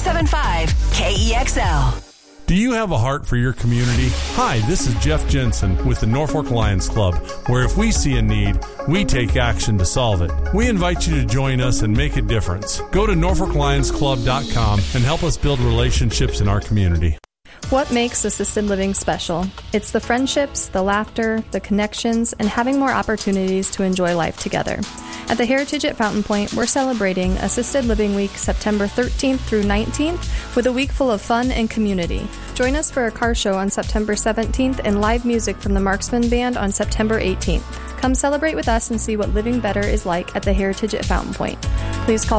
97.5 KEXL. Do you have a heart for your community? Hi, this is Jeff Jensen with the Norfolk Lions Club, where if we see a need, we take action to solve it. We invite you to join us and make a difference. Go to NorfolkLionsClub.com and help us build relationships in our community. What makes assisted living special? It's the friendships, the laughter, the connections, and having more opportunities to enjoy life together. At the Heritage at Fountain Point, we're celebrating Assisted Living Week September 13th through 19th with a week full of fun and community. Join us for a car show on September 17th and live music from the Marksman Band on September 18th. Come celebrate with us and see what living better is like at the Heritage at Fountain Point. Please call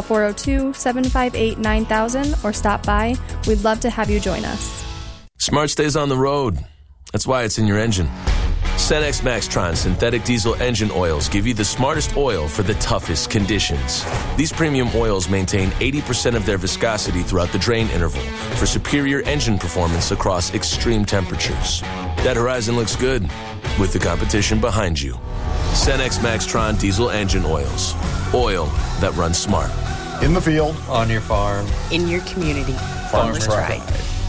402-758-9000 or stop by. We'd love to have you join us. Smart stays on the road. That's why it's in your engine. Cenex Maxtron synthetic diesel engine oils give you the smartest oil for the toughest conditions. These premium oils maintain 80% of their viscosity throughout the drain interval for superior engine performance across extreme temperatures. That horizon looks good with the competition behind you. Cenex Maxtron diesel engine oils. Oil that runs smart. In the field. On your farm. In your community. Farmers Pride.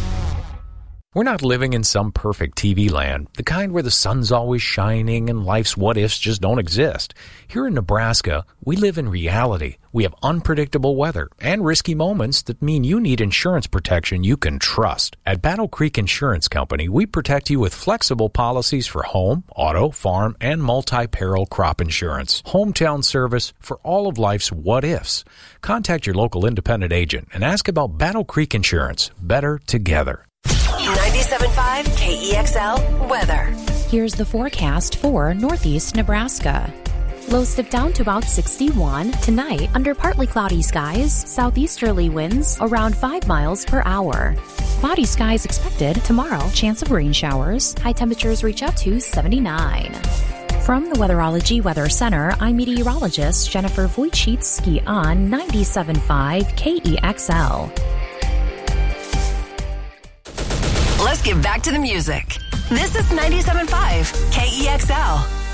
We're not living in some perfect TV land, the kind where the sun's always shining and life's what-ifs just don't exist. Here in Nebraska, we live in reality. We have unpredictable weather and risky moments that mean you need insurance protection you can trust. At Battle Creek Insurance Company, we protect you with flexible policies for home, auto, farm, and multi-peril crop insurance. Hometown service for all of life's what-ifs. Contact your local independent agent and ask about Battle Creek Insurance. Better together. 97.5 KEXL weather. Here's the forecast for Northeast Nebraska. Lows dip down to about 61. Tonight, under partly cloudy skies, southeasterly winds around 5 miles per hour. Cloudy skies expected tomorrow. Chance of rain showers. High temperatures reach up to 79. From the Weatherology Weather Center, I'm meteorologist Jennifer Wojcicki on 97.5 KEXL. Let's get back to the music. This is 97.5 KEXL.